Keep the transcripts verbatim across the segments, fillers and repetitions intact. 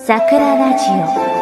桜ラジオ。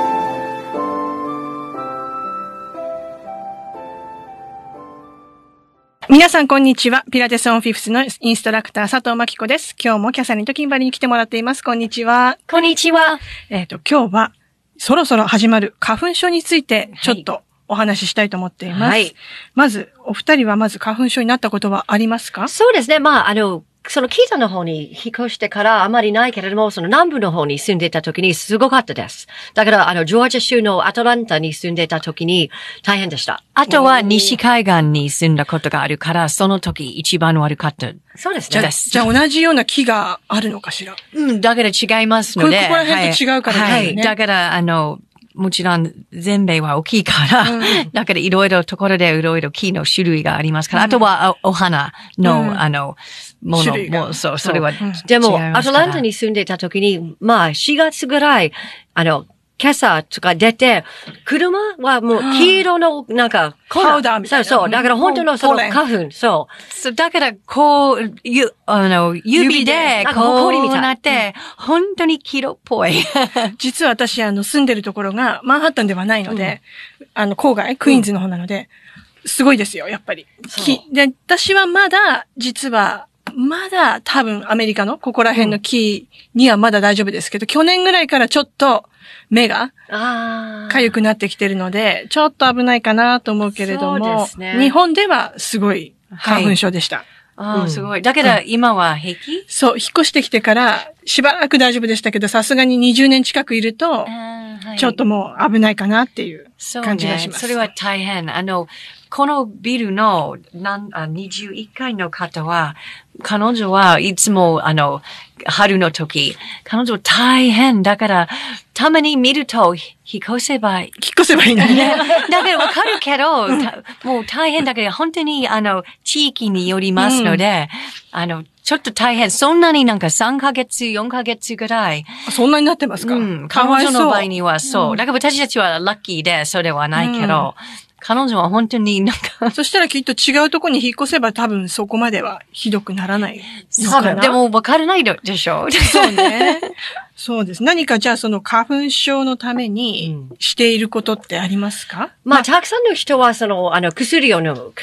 皆さんこんにちは。ピラティスオンフィフスのインストラクター佐藤真希子です。今日もキャサリンとキンバリーに来てもらっています。こんにちは。 こんにちは。 えっと、今日はそろそろ始まる花粉症についてちょっとお話ししたいと思っています。はい。まず、お二人はまず花粉症になったことはありますか？ そうですね。まあ、あの、その北の方に引っ越してからあまりないけれども、その南部の方に住んでた時にすごかったです。だから、あの、ジョージア州のアトランタに住んでた時に大変でした。 あとは西海岸に住んだことがあるから、その時一番悪かった。 そうですね。 じゃあ、じゃあ同じような木があるのかしら？ うん、だから違いますので。 これ、ここら辺と違うからね。 はい。はい。だから、あの、もちろん全米は大きいから、うん、だからいろいろところでいろいろ木の種類がありますから、うん、あとはお花の、うん、あの、ものも、そう、それは、うん。 でも、アトランタに住んでた時に、まあ、しがつぐらい、あの、今朝とか出て、車はもう黄色の、なんか、 パウダーみたいな。 そうそう。だから本当のその花粉、そう。 そう、だからこう、ゆ、あの、指で、こうなって、本当に黄色っぽい。 実は私、あの、住んでるところが、マンハッタンではないので、うん、あの、郊外、クイーンズの方なので、うん、すごいですよ、やっぱり。木。で、私はまだ、実は、まだ多分アメリカのここら辺の木にはまだ大丈夫ですけど、うん、去年ぐらいからちょっと目が痒くなってきてるので、ちょっと危ないかなと思うけれども、そうですね、日本ではすごい花粉症でした。はい、 ああ、うん、すごい。だけど今は平気？ そう、引っ越してきてからしばらく大丈夫でしたけど、さすがににじゅうねん近くいると、ちょっともう危ないかなっていう感じがします。 そうね。それは大変。あの、このビルのなんあにじゅういっかいの方は、彼女はいつもあの、春の時、彼女大変だから、たまに見ると、引っ越せばいい。 引っ越せばいいんだね。 だからわかるけど、もう大変だけど、本当にあの、地域によりますので、うん、あの、ちょっと大変。そんなになんかさんかげつ、よんかげつぐらい。 そんなになってますか？ うん。彼女の場合にはそう。うん、だから私たちはラッキーで、それはないけど、うん、彼女は本当になんか。 そしたらきっと違うところに引っ越せば多分そこまではひどくならないのかな。 でも分からないでしょ。 そうね。そうです。何かじゃあその花粉症のためにしていることってありますか？ うん、まあ、たくさんの人はその、あの、薬を飲む。